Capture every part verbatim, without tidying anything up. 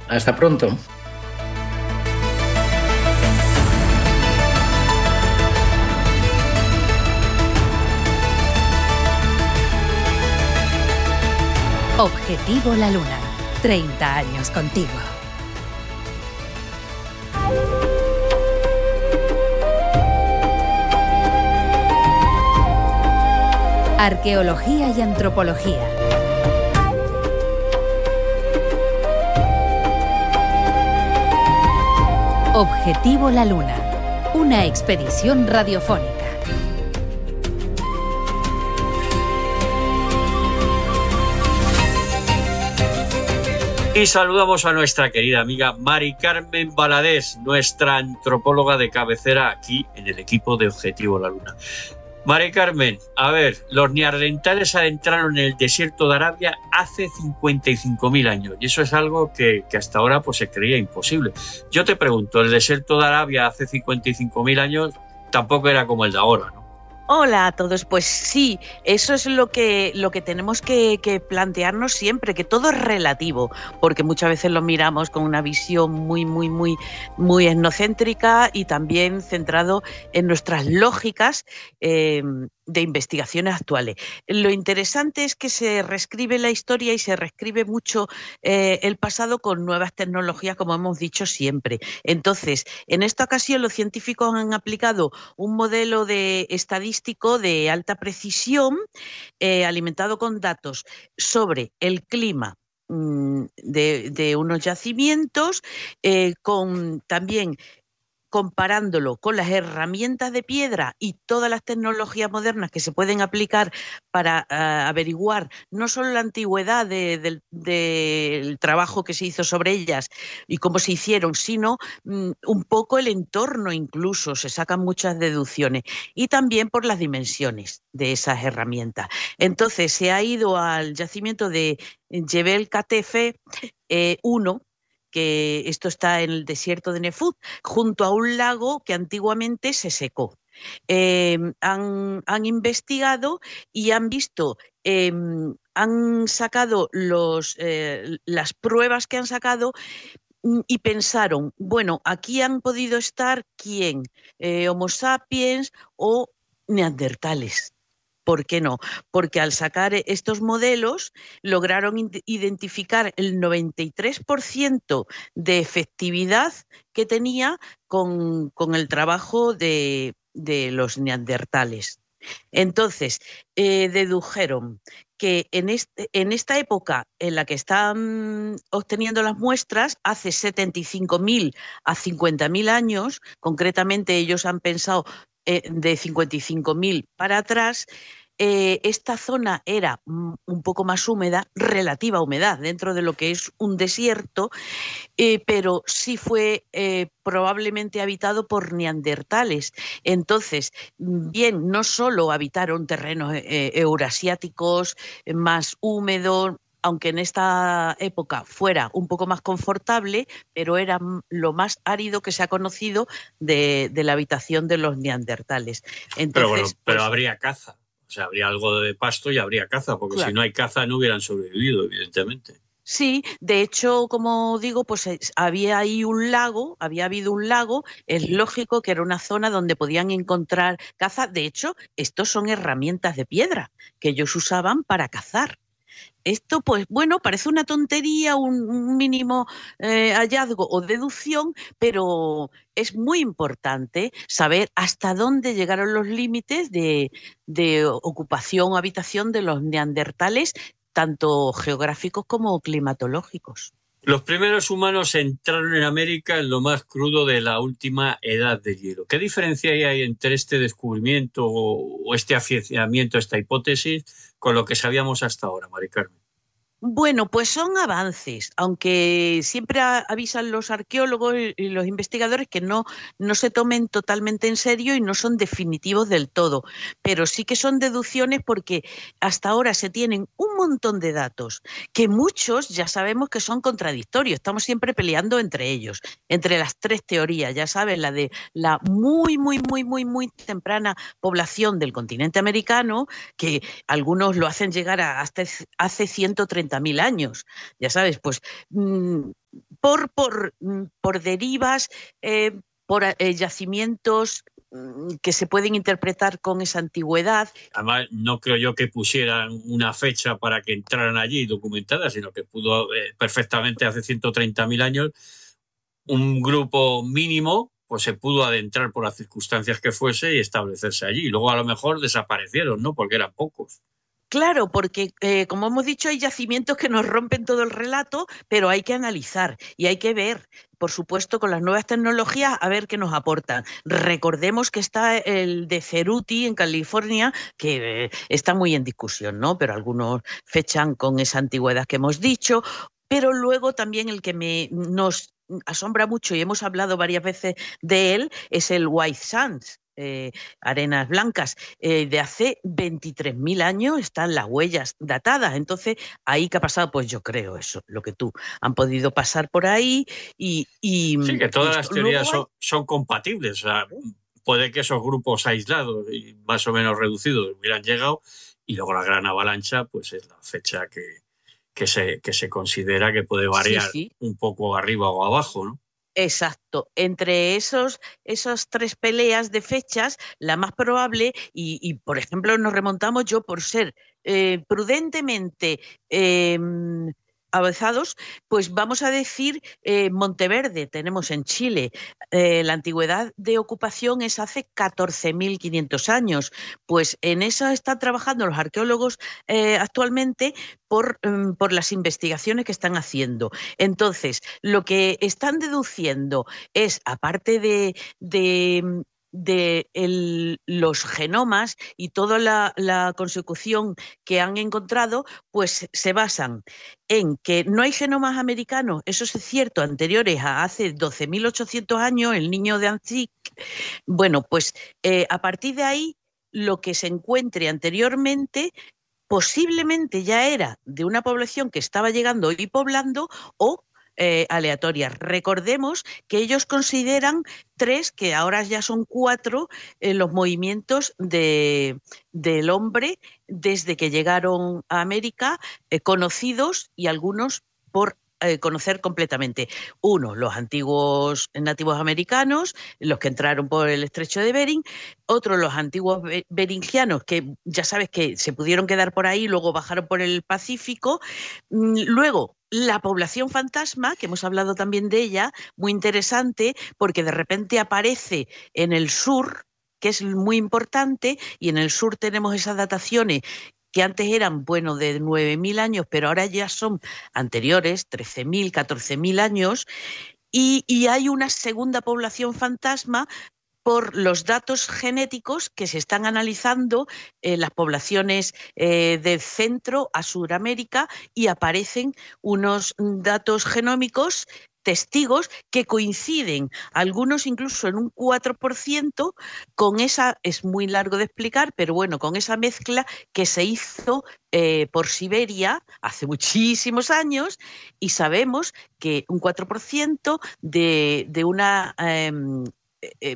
Hasta pronto. Objetivo La Luna. treinta años contigo. Arqueología y antropología. Objetivo La Luna. Una expedición radiofónica. Y saludamos a nuestra querida amiga Mari Carmen Valadez, nuestra antropóloga de cabecera aquí en el equipo de Objetivo La Luna. Mari Carmen, a ver, los neandertales adentraron en el desierto de Arabia hace cincuenta y cinco mil años y eso es algo que, que hasta ahora pues, se creía imposible. Yo te pregunto, el desierto de Arabia hace cincuenta y cinco mil años tampoco era como el de ahora, ¿no? Hola a todos, pues sí, eso es lo que, lo que tenemos que, que plantearnos siempre, que todo es relativo, porque muchas veces lo miramos con una visión muy, muy, muy, muy etnocéntrica y también centrado en nuestras lógicas eh, de investigaciones actuales. Lo interesante es que se reescribe la historia y se reescribe mucho eh, el pasado con nuevas tecnologías, como hemos dicho siempre. Entonces, en esta ocasión los científicos han aplicado un modelo de estadístico de alta precisión eh, alimentado con datos sobre el clima mmm, de, de unos yacimientos, eh, con también comparándolo con las herramientas de piedra y todas las tecnologías modernas que se pueden aplicar para uh, averiguar no solo la antigüedad de, de, del trabajo que se hizo sobre ellas y cómo se hicieron, sino um, un poco el entorno incluso, se sacan muchas deducciones, y también por las dimensiones de esas herramientas. Entonces se ha ido al yacimiento de Jebel Katefe eh, uno, que esto está en el desierto de Nefud, junto a un lago que antiguamente se secó. Eh, han, han investigado y han visto, eh, han sacado los, eh, las pruebas que han sacado y pensaron, bueno, aquí han podido estar ¿quién? Eh, Homo sapiens o neandertales. ¿Por qué no? Porque al sacar estos modelos lograron identificar el noventa y tres por ciento de efectividad que tenía con, con el trabajo de, de los neandertales. Entonces, eh, dedujeron que en, este, en esta época en la que están obteniendo las muestras, hace setenta y cinco mil a cincuenta mil años, concretamente ellos han pensado eh, de cincuenta y cinco mil para atrás, eh, esta zona era un poco más húmeda, relativa humedad dentro de lo que es un desierto, eh, pero sí fue eh, probablemente habitado por neandertales. Entonces, bien, no solo habitaron terrenos eh, eurasiáticos eh, más húmedos, aunque en esta época fuera un poco más confortable, pero era lo más árido que se ha conocido de, de la habitación de los neandertales. Entonces, pero bueno, pero pues, habría caza. O sea, habría algo de pasto y habría caza, porque claro, si no hay caza no hubieran sobrevivido, evidentemente. Sí, de hecho, como digo, pues había ahí un lago, había habido un lago, es lógico que era una zona donde podían encontrar caza. De hecho, estos son herramientas de piedra que ellos usaban para cazar. Esto, pues bueno, parece una tontería, un, un mínimo eh, hallazgo o deducción, pero es muy importante saber hasta dónde llegaron los límites de, de ocupación o habitación de los neandertales, tanto geográficos como climatológicos. Los primeros humanos entraron en América en lo más crudo de la última edad de hielo. ¿Qué diferencia hay entre este descubrimiento o este afianzamiento, esta hipótesis, con lo que sabíamos hasta ahora, Mari Carmen? Bueno, pues son avances, aunque siempre avisan los arqueólogos y los investigadores que no, no se tomen totalmente en serio y no son definitivos del todo, pero sí que son deducciones porque hasta ahora se tienen un montón de datos que muchos ya sabemos que son contradictorios, estamos siempre peleando entre ellos, entre las tres teorías, ya sabes, la de la muy, muy, muy, muy, muy temprana población del continente americano, que algunos lo hacen llegar a hasta hace ciento treinta mil años, ya sabes, pues mmm, por, por, por derivas, eh, por eh, yacimientos que se pueden interpretar con esa antigüedad. Además, no creo yo que pusieran una fecha para que entraran allí documentada, sino que pudo eh, perfectamente hace ciento treinta mil años un grupo mínimo pues se pudo adentrar por las circunstancias que fuese y establecerse allí. Y luego a lo mejor desaparecieron, ¿no? Porque eran pocos. Claro, porque eh, como hemos dicho, hay yacimientos que nos rompen todo el relato, pero hay que analizar y hay que ver, por supuesto, con las nuevas tecnologías, a ver qué nos aportan. Recordemos que está el de Ceruti en California, que eh, está muy en discusión, ¿no? Pero algunos fechan con esa antigüedad que hemos dicho, pero luego también el que me, nos asombra mucho, y hemos hablado varias veces de él, es el White Sands. Eh, arenas blancas, eh, de hace veintitrés mil años están las huellas datadas. Entonces, ¿ahí qué ha pasado? Pues yo creo eso, lo que tú han podido pasar por ahí y... y sí, que todas y las teorías hay... son, son compatibles. O sea, puede que esos grupos aislados y más o menos reducidos hubieran llegado y luego la gran avalancha pues es la fecha que, que, se, que se considera que puede variar sí, sí. un poco arriba o abajo, ¿no? Exacto. Entre esos, esas tres peleas de fechas, la más probable, y, y por ejemplo nos remontamos, yo por ser eh, prudentemente eh, avanzados, pues vamos a decir eh, Monteverde, tenemos en Chile. Eh, la antigüedad de ocupación es hace catorce mil quinientos años. Pues en eso están trabajando los arqueólogos eh, actualmente por, um, por las investigaciones que están haciendo. Entonces, lo que están deduciendo es, aparte de... de de el, los genomas y toda la, la consecución que han encontrado, pues se basan en que no hay genomas americanos, eso es cierto, anteriores a hace doce mil ochocientos años, el niño de Anzic. Bueno, pues eh, a partir de ahí, lo que se encuentre anteriormente posiblemente ya era de una población que estaba llegando y poblando o Eh, aleatorias. Recordemos que ellos consideran tres, que ahora ya son cuatro, eh, los movimientos de, del hombre desde que llegaron a América, eh, conocidos y algunos por eh, conocer completamente. Uno, los antiguos nativos americanos, los que entraron por el estrecho de Bering. Otro, los antiguos beringianos, que ya sabes que se pudieron quedar por ahí, luego bajaron por el Pacífico. Luego, la población fantasma, que hemos hablado también de ella, muy interesante, porque de repente aparece en el sur, que es muy importante, y en el sur tenemos esas dataciones que antes eran, bueno, de nueve mil años, pero ahora ya son anteriores, trece mil, catorce mil años, y, y hay una segunda población fantasma por los datos genéticos que se están analizando en las poblaciones eh, de Centro a Sudamérica, y aparecen unos datos genómicos, testigos, que coinciden, algunos incluso en un cuatro por ciento, con esa, es muy largo de explicar, pero bueno, con esa mezcla que se hizo eh, por Siberia hace muchísimos años, y sabemos que un cuatro por ciento de, de una... Eh, Eh,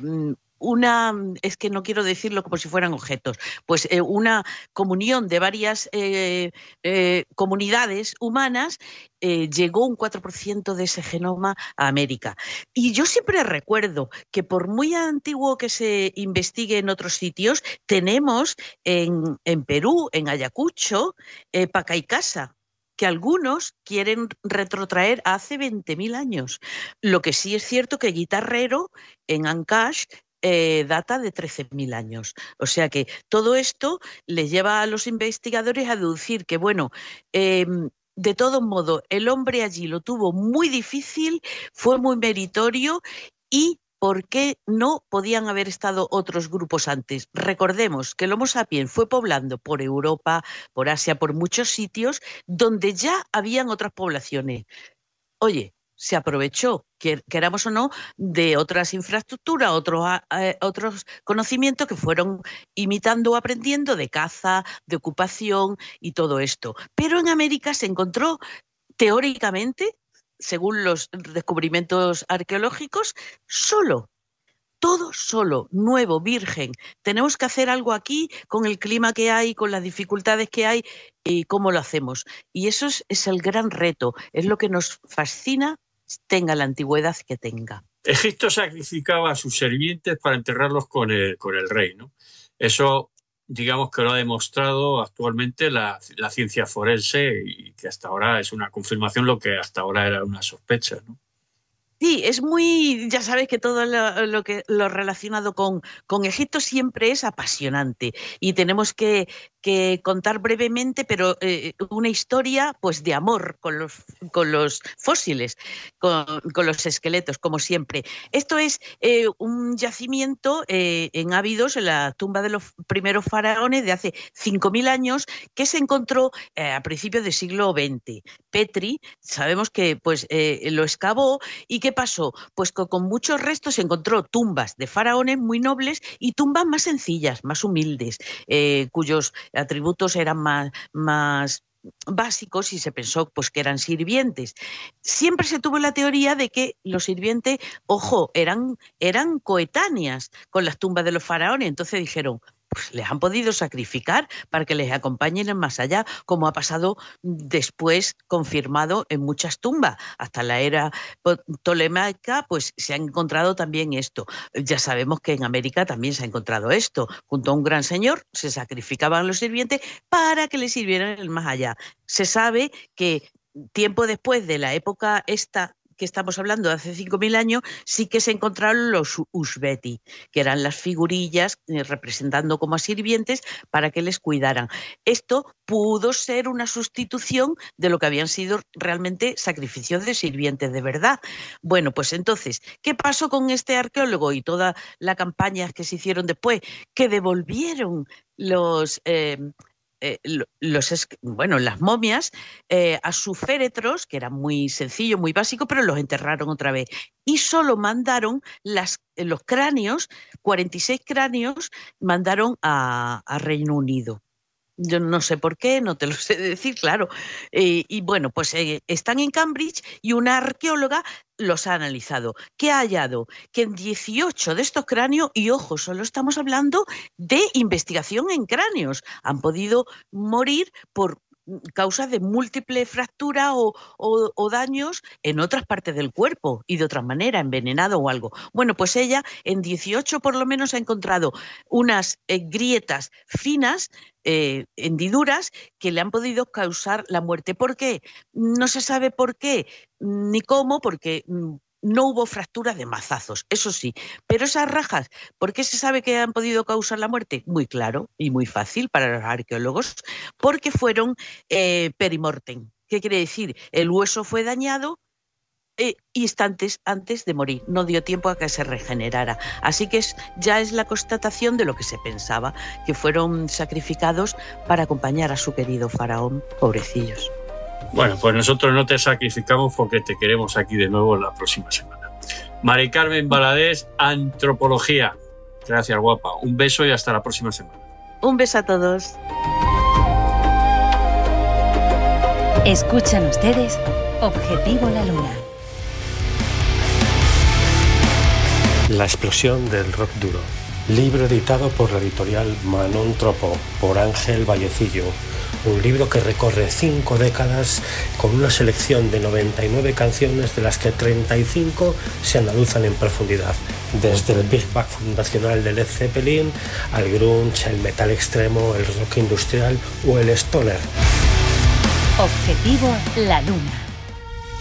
una, es que no quiero decirlo como si fueran objetos, pues eh, una comunión de varias eh, eh, comunidades humanas, eh, llegó un cuatro por ciento de ese genoma a América. Y yo siempre recuerdo que por muy antiguo que se investigue en otros sitios, tenemos en, en Perú, en Ayacucho, eh, Pacaicasa, que algunos quieren retrotraer a hace veinte mil años. Lo que sí es cierto que Guitarrero, en Ancash, eh, data de trece mil años. O sea que todo esto les lleva a los investigadores a deducir que, bueno, eh, de todo modo, el hombre allí lo tuvo muy difícil, fue muy meritorio, y ¿por qué no podían haber estado otros grupos antes? Recordemos que el Homo sapiens fue poblando por Europa, por Asia, por muchos sitios donde ya habían otras poblaciones. Oye, se aprovechó, queramos o no, de otras infraestructuras, otros, eh, otros conocimientos que fueron imitando o aprendiendo de caza, de ocupación y todo esto. Pero en América se encontró, teóricamente, según los descubrimientos arqueológicos, solo, todo solo, nuevo, virgen. Tenemos que hacer algo aquí con el clima que hay, con las dificultades que hay, y cómo lo hacemos. Y eso es, es el gran reto, es lo que nos fascina tenga la antigüedad que tenga. Egipto sacrificaba a sus sirvientes para enterrarlos con el, con el rey, ¿no? Eso, digamos que lo ha demostrado actualmente la, la ciencia forense y que hasta ahora es una confirmación lo que hasta ahora era una sospecha, ¿no? Sí, es muy, ya sabes que todo lo, lo que lo relacionado con, con Egipto siempre es apasionante y tenemos que, que contar brevemente, pero eh, una historia pues de amor con los, con los fósiles, con, con los esqueletos, como siempre. Esto es eh, un yacimiento eh, en Abidos, en la tumba de los primeros faraones de hace cinco mil años, que se encontró eh, a principios del siglo veinte. Petri, sabemos que pues eh, lo excavó y que pasó? Pues que con muchos restos se encontró tumbas de faraones muy nobles y tumbas más sencillas, más humildes, eh, cuyos atributos eran más, más básicos y se pensó pues que eran sirvientes. Siempre se tuvo la teoría de que los sirvientes, ojo, eran, eran coetáneas con las tumbas de los faraones. Entonces dijeron, pues les han podido sacrificar para que les acompañen en más allá, como ha pasado después, confirmado en muchas tumbas. Hasta la era ptolemaica, pues se ha encontrado también esto. Ya sabemos que en América también se ha encontrado esto. Junto a un gran señor se sacrificaban los sirvientes para que les sirvieran el más allá. Se sabe que tiempo después de la época esta que estamos hablando de hace cinco mil años, sí que se encontraron los usbeti, que eran las figurillas eh, representando como a sirvientes para que les cuidaran. Esto pudo ser una sustitución de lo que habían sido realmente sacrificios de sirvientes de verdad. Bueno, pues entonces, ¿qué pasó con este arqueólogo y toda la campaña que se hicieron después? Que devolvieron los... Eh, Eh, los, bueno, las momias eh, a sus féretros, que eran muy sencillos, muy básicos, pero los enterraron otra vez. Y solo mandaron las, los cráneos, cuarenta y seis cráneos, mandaron a, a Reino Unido. Yo no sé por qué, no te lo sé decir, claro. Eh, y bueno, pues eh, están en Cambridge y una arqueóloga los ha analizado. ¿Qué ha hallado? Que en dieciocho de estos cráneos, y ojo, solo estamos hablando de investigación en cráneos, han podido morir por causas de múltiple fractura o, o, o daños en otras partes del cuerpo y de otra manera, envenenado o algo. Bueno, pues ella en dieciocho por lo menos ha encontrado unas eh, grietas finas, eh, hendiduras, que le han podido causar la muerte. ¿Por qué? No se sabe por qué ni cómo, porque no hubo fracturas de mazazos, eso sí, pero esas rajas, ¿por qué se sabe que han podido causar la muerte? Muy claro y muy fácil para los arqueólogos, porque fueron eh, perimortem. ¿Qué quiere decir? El hueso fue dañado eh, instantes antes de morir, no dio tiempo a que se regenerara. Así que es, ya es la constatación de lo que se pensaba, que fueron sacrificados para acompañar a su querido faraón, pobrecillos. Bueno, pues nosotros no te sacrificamos porque te queremos aquí de nuevo la próxima semana. Mari Carmen Baladés, Antropología. Gracias, guapa. Un beso y hasta la próxima semana. Un beso a todos. Escuchan ustedes Objetivo la Luna. La explosión del rock duro. Libro editado por la editorial Manon Tropo, por Ángel Vallecillo. Un libro que recorre cinco décadas con una selección de noventa y nueve canciones, de las que treinta y cinco se analizan en profundidad. Desde el Big Bang fundacional de Led Zeppelin al grunge, el metal extremo, el rock industrial o el stoner. Objetivo la Luna.